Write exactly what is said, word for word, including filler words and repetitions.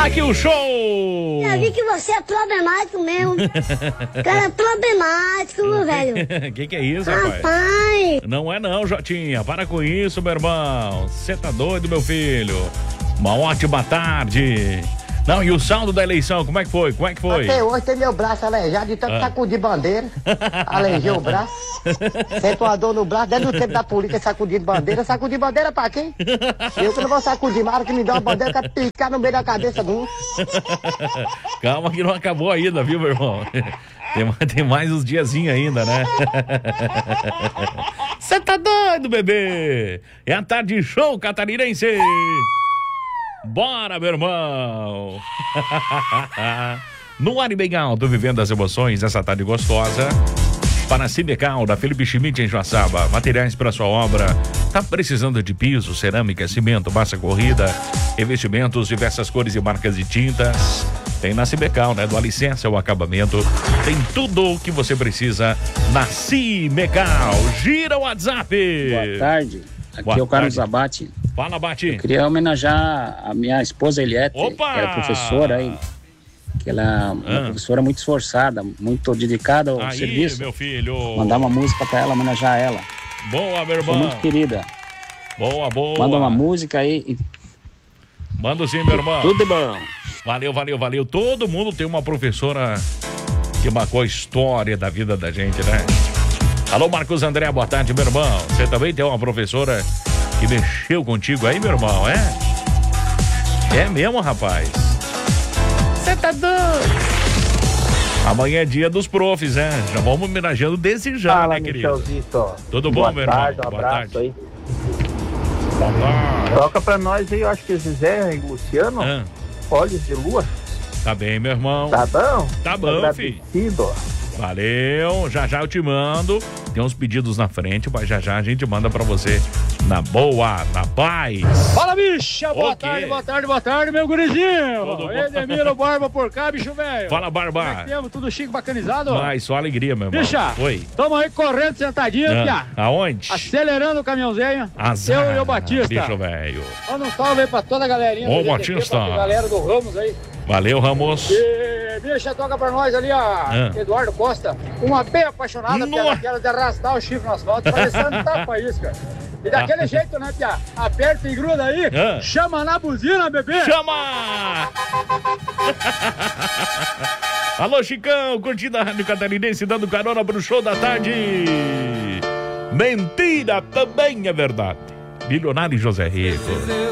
Aqui o show! Eu vi que você é problemático mesmo. Cara, é problemático, meu velho. Que que é isso, rapaz? Rapaz! Não é não, Jotinha. Para com isso, meu irmão. Você tá doido, meu filho? Uma ótima tarde. Não, e o saldo da eleição, como é que foi? Como é que foi? Até hoje tem meu braço aleijado de tanto Ah. sacudir bandeira. Aleijei o braço. Sento uma dor no braço, desde o tempo da polícia sacudindo bandeira. Sacudir bandeira pra quem? Eu que não vou sacudir, mas que me dá uma bandeira pra picar no meio da cabeça do um. Calma que não acabou ainda, viu, meu irmão? Tem, ma- tem mais uns diazinhos ainda, né? Você tá doido, bebê? É a tarde show catarinense. Bora, meu irmão! No ar e bem alto, vivendo as emoções dessa tarde gostosa. Para a Cimecal, da Felipe Schmidt em Joaçaba. Materiais para sua obra. Tá precisando de piso, cerâmica, cimento, massa corrida, revestimentos, diversas cores e marcas de tintas. Tem na Cimecal, né? Do alicerce ao acabamento. Tem tudo o que você precisa na Cimecal. Gira o WhatsApp. Boa tarde. Aqui Boa é o Carlos tarde. Abate. Fala, Bati. Queria homenagear a minha esposa Eliette, Opa! que era professora aí. Que ela é uma Ah. professora muito esforçada, muito dedicada ao Aí, serviço. meu filho. Mandar uma música pra ela, homenagear ela. Boa, meu Foi irmão. muito querida. Boa, boa. Manda uma música aí e Manda sim, meu irmão. tudo de bom. Valeu, valeu, valeu. Todo mundo tem uma professora que marcou a história da vida da gente, né? Alô, Marcos André, boa tarde, meu irmão. Você também tem uma professora que mexeu contigo aí, meu irmão, é? É mesmo, rapaz? Você tá doido? Amanhã é dia dos profs, né? Já vamos homenageando desde já, Fala, né, querido? Michelzito. Tudo bom, Boa meu irmão? tarde, um Boa abraço tarde. aí. Boa tarde. Toca pra nós aí, eu acho que Zé e Luciano, Ah, Olhos de Lua. tá bem, meu irmão. Tá bom? Tá bom, filho. Agradecido. Valeu, já já eu te mando. Tem uns pedidos na frente, mas já já a gente manda pra você na boa, na paz. Fala, bicha! Boa O quê? tarde, boa tarde, boa tarde, meu gurizinho! Tudo bom? Edemiro Barba por cá, bicho velho! Fala, Como é que Barba. temos? Tudo chique, bacanizado? Mas só alegria, meu irmão. Bicha! Oi. Tamo aí correndo, sentadinho, Ah, piá! aonde? Acelerando o caminhãozinho. Azar. Eu e o Batista. Bicho velho. Manda um salve aí pra toda a galerinha. Ô, do G T P, Batista. pra galera do Ramos aí. Valeu, Ramos. E, bicha, toca pra nós ali, a Ah. Eduardo Costa. Uma bem apaixonada Nossa. pela aquela de arrastar o chifre no asfalto, parecendo um tapa-isca. E daquele jeito, né, piá? Aperta e gruda aí, Ah. chama na buzina, bebê! Chama! Alô, Chicão, curtindo a Rádio Catarinense, dando carona pro show da tarde. Mentira, também é verdade. Milionário José Rico.